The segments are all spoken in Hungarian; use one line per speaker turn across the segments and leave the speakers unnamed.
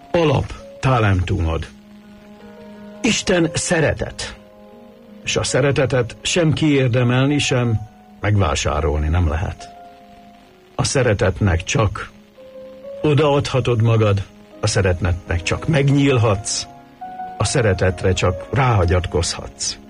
Alap talentumod. Isten szeretet. És a szeretetet sem kiérdemelni, sem megvásárolni nem lehet. A szeretetnek csak odaadhatod magad, a szeretetnek csak megnyílhatsz, a szeretetre csak ráhagyatkozhatsz.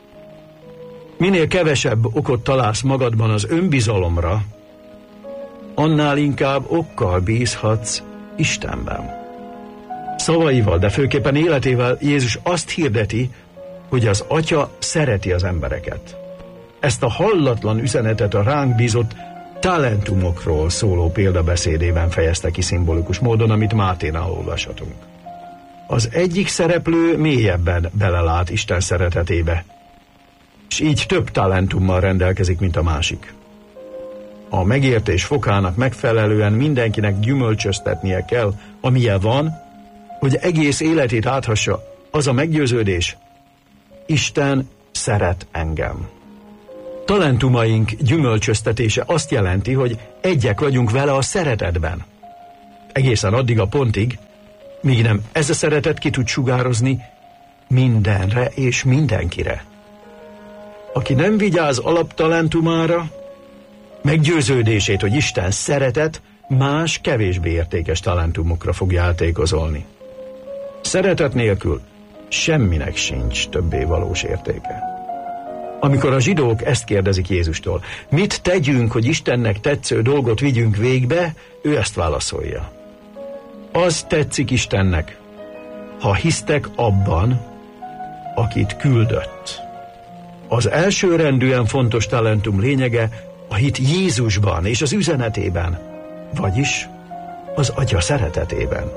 Minél kevesebb okot találsz magadban az önbizalomra, annál inkább okkal bízhatsz Istenben. Szavaival, de főképpen életével Jézus azt hirdeti, hogy az Atya szereti az embereket. Ezt a hallatlan üzenetet a ránk bízott talentumokról szóló példabeszédében fejezte ki szimbolikus módon, amit Máténál olvashatunk. Az egyik szereplő mélyebben belelát Isten szeretetébe, és így több talentummal rendelkezik, mint a másik. A megértés fokának megfelelően mindenkinek gyümölcsöztetnie kell, amilyen van, hogy egész életét áthassa az a meggyőződés: Isten szeret engem. Talentumaink gyümölcsöztetése azt jelenti, hogy egyek vagyunk vele a szeretetben. Egészen addig a pontig, míg nem ez a szeretet ki tud sugározni mindenre és mindenkire. Aki nem vigyáz alaptalentumára, meggyőződését, hogy Isten szeretet, más kevésbé értékes talentumokra fog játékozolni. Szeretet nélkül semminek sincs többé valós értéke. Amikor a zsidók ezt kérdezik Jézustól, mit tegyünk, hogy Istennek tetsző dolgot vigyünk végbe, ő ezt válaszolja: az tetszik Istennek, ha hisztek abban, akit küldött. Az elsőrendűen fontos talentum lényege a hit Jézusban és az üzenetében, vagyis az Atya szeretetében.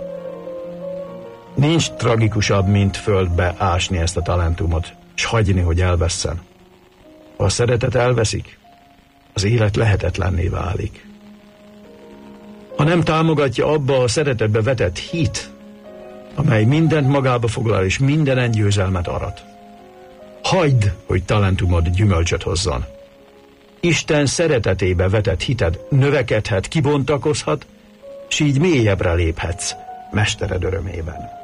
Nincs tragikusabb, mint földbe ásni ezt a talentumot, s hagyni, hogy elvesszen. Ha a szeretet elveszik, az élet lehetetlenné válik. Ha nem támogatja abba a szeretetbe vetett hit, amely mindent magába foglal és mindenen győzelmet arat, hagyd, hogy talentumod gyümölcsöt hozzon. Isten szeretetébe vetett hited növekedhet, kibontakozhat, s így mélyebbre léphetsz mestered örömében.